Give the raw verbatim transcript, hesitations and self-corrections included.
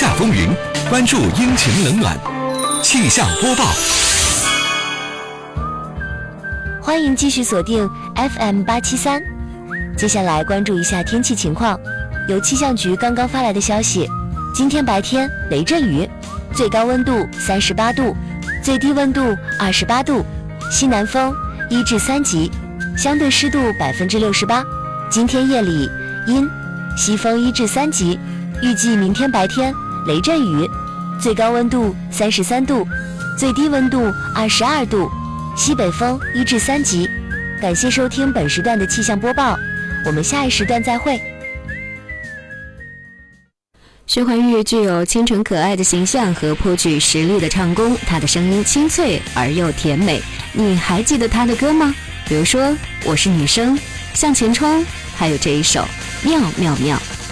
下风云，关注阴晴冷暖。气象播报， 欢迎继续锁定 F M 八七三。接下来关注一下天气情况。由气象局刚刚发来的消息，今天白天雷阵雨，最高温度三十八度，最低温度二十八度，西南风一至三级，相对湿度百分之六十八。今天夜里阴，西风一至三级，预计明天白天雷阵雨，最高温度三十三度，最低温度二十二度，西北风一至三级。感谢收听本时段的气象播报，我们下一时段再会。 薛怀玉具有清纯可爱的形象和颇具实力的唱功，她的声音清脆而又甜美。你还记得她的歌吗？比如说《我是女生》、《向前冲》，还有这一首《妙妙妙》。